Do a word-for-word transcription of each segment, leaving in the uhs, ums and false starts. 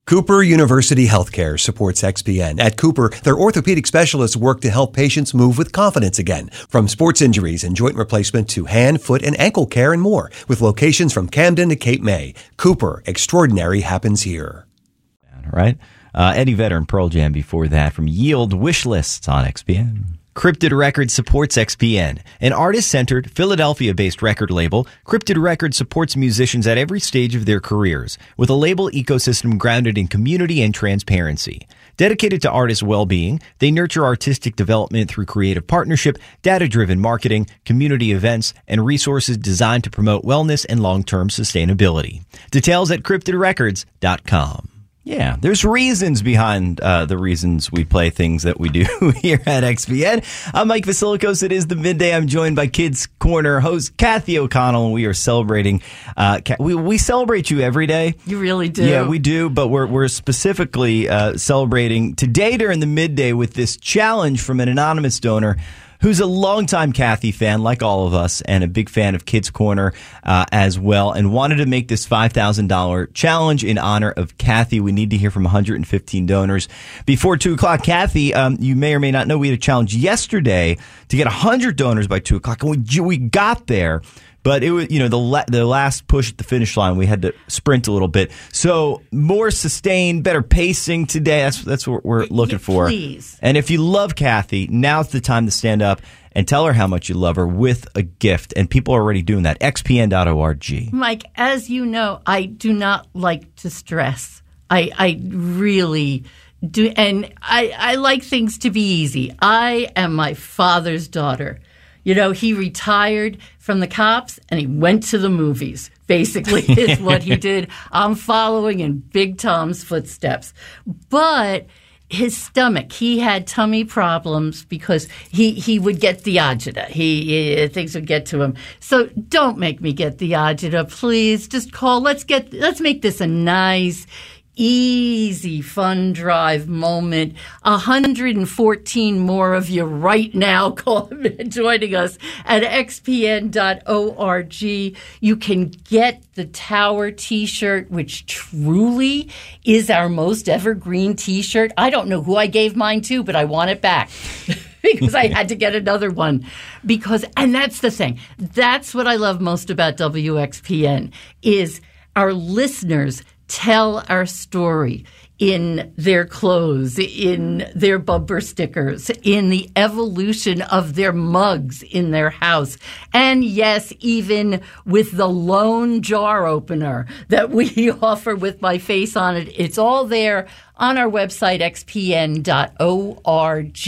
Cooper University Healthcare supports X P N. At Cooper, their orthopedic specialists work to help patients move with confidence again. From sports injuries and joint replacement to hand, foot, and ankle care and more. With locations from Camden to Cape May. Cooper, extraordinary happens here. All right. Uh, Eddie Vedder and Pearl Jam before that from Yield Wish Lists on X P N. Cryptid Records supports X P N. An artist-centered, Philadelphia-based record label, Cryptid Records supports musicians at every stage of their careers with a label ecosystem grounded in community and transparency. Dedicated to artists' well-being, they nurture artistic development through creative partnership, data-driven marketing, community events, and resources designed to promote wellness and long-term sustainability. Details at cryptid records dot com. Yeah, there's reasons behind uh, the reasons we play things that we do here at X P N. I'm Mike Vasilikos. It is the midday. I'm joined by Kids Corner host Kathy O'Connell, and we are celebrating. Uh, we we celebrate you every day. You really do. Yeah, we do. But we're we're specifically uh, celebrating today during the midday with this challenge from an anonymous donor who's a longtime Kathy fan, like all of us, and a big fan of Kids Corner uh, as well, and wanted to make this five thousand dollars challenge in honor of Kathy. We need to hear from one hundred fifteen donors before two o'clock. Kathy, um, you may or may not know we had a challenge yesterday to get one hundred donors by two o'clock, and we we got there. But it was, you know, the la- the last push at the finish line, we had to sprint a little bit. So more sustained, better pacing today. That's that's what we're looking yeah, for. Please. And if you love Kathy, now's the time to stand up and tell her how much you love her with a gift. And people are already doing that. X P N dot org. Mike, as you know, I do not like to stress. I, I really do. And I, I like things to be easy. I am my father's daughter. You know, he retired from the cops and he went to the movies, basically, is what he did. I'm following in Big Tom's footsteps. But his stomach, he had tummy problems because he, he would get the agita. He, he things would get to him. So don't make me get the agita, please. Just call. Let's get. Let's make this a nice, easy, fun drive moment. one hundred fourteen more of you right now call, joining us at X P N dot org. You can get the Tower T-shirt, which truly is our most evergreen T-shirt. I don't know who I gave mine to, but I want it back. Because I had to get another one. Because, and that's the thing. That's what I love most about W X P N is our listeners tell our story in their clothes, in their bumper stickers, in the evolution of their mugs in their house. And yes, even with the lone jar opener that we offer with my face on it. It's all there on our website, X P N dot org.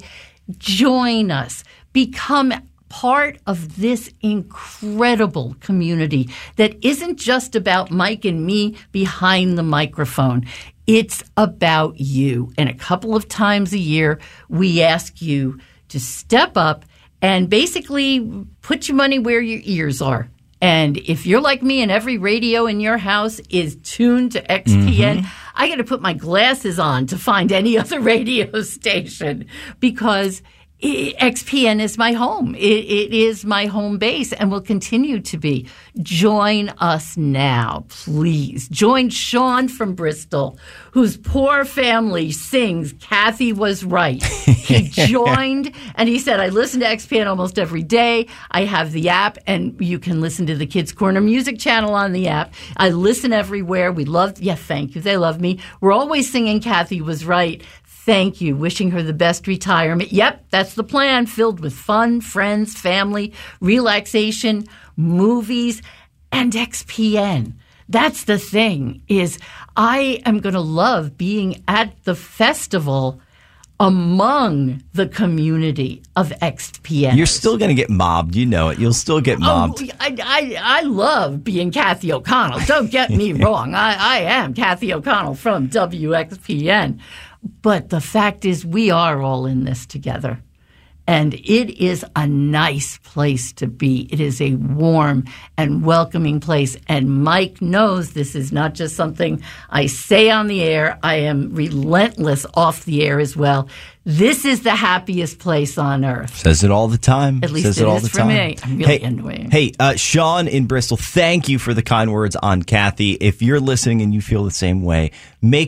Join us. Become part of this incredible community that isn't just about Mike and me behind the microphone. It's about you. And a couple of times a year, we ask you to step up and basically put your money where your ears are. And if you're like me and every radio in your house is tuned to X P N, mm-hmm. I got to put my glasses on to find any other radio station because X P N is my home. It, it is my home base and will continue to be. Join us now, please. Join Sean from Bristol, whose poor family sings Kathy Was Right. He joined and he said, I listen to X P N almost every day. I have the app and you can listen to the Kids Corner music channel on the app. I listen everywhere. We love, yeah, thank you. They love me. We're always singing Kathy Was Right. Thank you. Wishing her the best retirement. Yep, that's the plan. Filled with fun, friends, family, relaxation, movies, and X P N. That's the thing, is I am going to love being at the festival among the community of X P N. You're still going to get mobbed. You know it. You'll still get mobbed. Oh, I, I, I love being Kathy O'Connell. Don't get me wrong. I, I am Kathy O'Connell from W X P N. But the fact is we are all in this together. And it is a nice place to be. It is a warm and welcoming place. And Mike knows this is not just something I say on the air. I am relentless off the air as well. This is the happiest place on earth. Says it all the time. At least Says it, it all is the for time. me. I'm really hey, enjoying. Hey, uh, Sean in Bristol, thank you for the kind words on Kathy. If you're listening and you feel the same way, make